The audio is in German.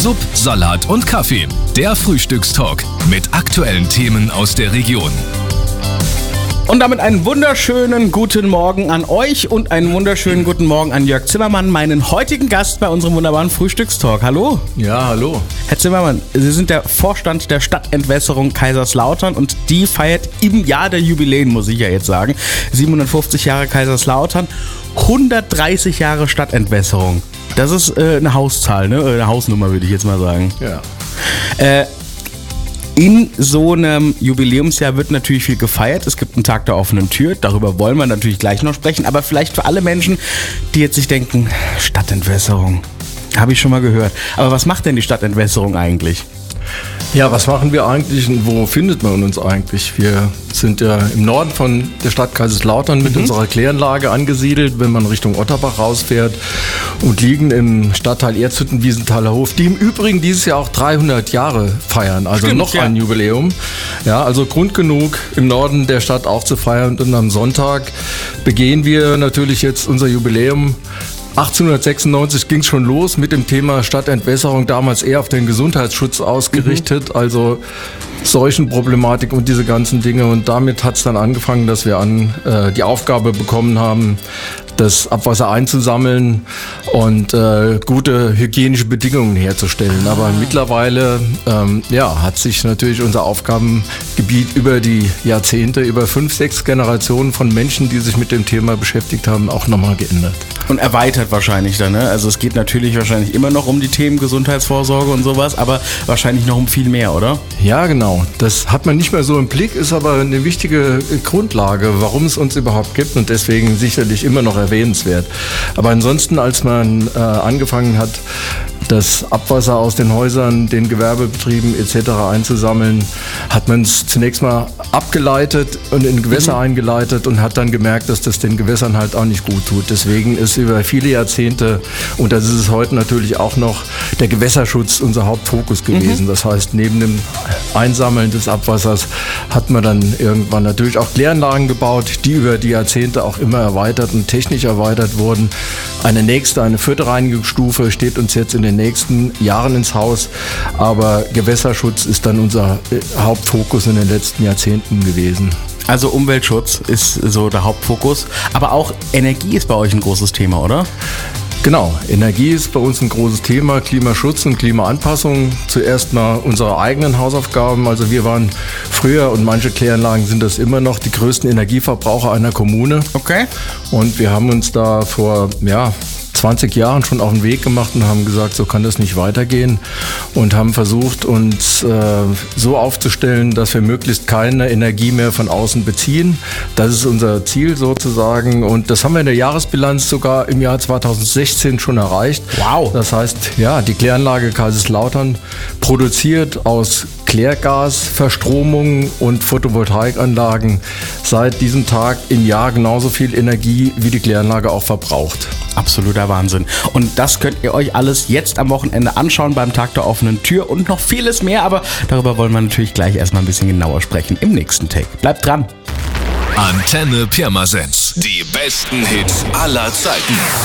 Sub, Salat und Kaffee. Der Frühstückstalk mit aktuellen Themen aus der Region. Und damit einen wunderschönen guten Morgen an euch und einen wunderschönen guten Morgen an Jörg Zimmermann, meinen heutigen Gast bei unserem wunderbaren Frühstückstalk. Hallo. Ja, hallo. Herr Zimmermann, Sie sind der Vorstand der Stadtentwässerung Kaiserslautern und die feiert im Jahr der Jubiläen, muss ich ja jetzt sagen. 750 Jahre Kaiserslautern, 130 Jahre Stadtentwässerung. Das ist eine Hauszahl, ne? Eine Hausnummer, würde ich jetzt mal sagen. Ja. In so einem Jubiläumsjahr wird natürlich viel gefeiert. Es gibt einen Tag der offenen Tür. Darüber wollen wir natürlich gleich noch sprechen. Aber vielleicht für alle Menschen, die jetzt sich denken, Stadtentwässerung, habe ich schon mal gehört. Aber was macht denn die Stadtentwässerung eigentlich? Ja, was machen wir eigentlich und wo findet man uns eigentlich? Wir sind ja im Norden von der Stadt Kaiserslautern mit unserer Kläranlage angesiedelt, wenn man Richtung Otterbach rausfährt, und liegen im Stadtteil Erzhütten-Wiesenthaler Hof, die im Übrigen dieses Jahr auch 300 Jahre feiern, also Stimmt, noch ja. ein Jubiläum. Ja, also Grund genug, im Norden der Stadt auch zu feiern, und am Sonntag begehen wir natürlich jetzt unser Jubiläum. 1896 ging es schon los mit dem Thema Stadtentwässerung, damals eher auf den Gesundheitsschutz ausgerichtet, also Seuchenproblematik und diese ganzen Dinge. Und damit hat es dann angefangen, dass wir die Aufgabe bekommen haben, das Abwasser einzusammeln und gute hygienische Bedingungen herzustellen. Aber mittlerweile hat sich natürlich unser Aufgabengebiet über die Jahrzehnte, über 5, 6 Generationen von Menschen, die sich mit dem Thema beschäftigt haben, auch nochmal geändert. Und erweitert wahrscheinlich dann, ne? Also es geht natürlich wahrscheinlich immer noch um die Themen Gesundheitsvorsorge und sowas, aber wahrscheinlich noch um viel mehr, oder? Ja, genau. Das hat man nicht mehr so im Blick, ist aber eine wichtige Grundlage, warum es uns überhaupt gibt, und deswegen sicherlich immer noch erwähnenswert. Aber ansonsten, als man angefangen hat, das Abwasser aus den Häusern, den Gewerbebetrieben etc. einzusammeln, hat man es zunächst mal abgeleitet und in Gewässer eingeleitet und hat dann gemerkt, dass das den Gewässern halt auch nicht gut tut. Deswegen ist über viele Jahrzehnte, und das ist es heute natürlich auch noch, der Gewässerschutz unser Hauptfokus gewesen. Das heißt, neben dem Einsammeln des Abwassers hat man dann irgendwann natürlich auch Kläranlagen gebaut, die über die Jahrzehnte auch immer erweitert und technisch erweitert wurden. Eine 4. Reinigungsstufe steht uns jetzt in den nächsten Jahren ins Haus, aber Gewässerschutz ist dann unser Hauptfokus in den letzten Jahrzehnten gewesen. Also Umweltschutz ist so der Hauptfokus, aber auch Energie ist bei euch ein großes Thema, oder? Genau, Energie ist bei uns ein großes Thema, Klimaschutz und Klimaanpassung. Zuerst mal unsere eigenen Hausaufgaben. Also wir waren früher, und manche Kläranlagen sind das immer noch, die größten Energieverbraucher einer Kommune. Okay. Und wir haben uns da vor 20 Jahren schon auf den Weg gemacht und haben gesagt, so kann das nicht weitergehen, und haben versucht, uns so aufzustellen, dass wir möglichst keine Energie mehr von außen beziehen. Das ist unser Ziel sozusagen, und das haben wir in der Jahresbilanz sogar im Jahr 2016 schon erreicht. Wow. Das heißt, die Kläranlage Kaiserslautern produziert aus Klärgas, Verstromung und Photovoltaikanlagen seit diesem Tag im Jahr genauso viel Energie, wie die Kläranlage auch verbraucht. Absoluter Wahnsinn. Und das könnt ihr euch alles jetzt am Wochenende anschauen beim Tag der offenen Tür und noch vieles mehr, aber darüber wollen wir natürlich gleich erstmal ein bisschen genauer sprechen im nächsten Take. Bleibt dran. Antenne Pirmasens. Die besten Hits aller Zeiten.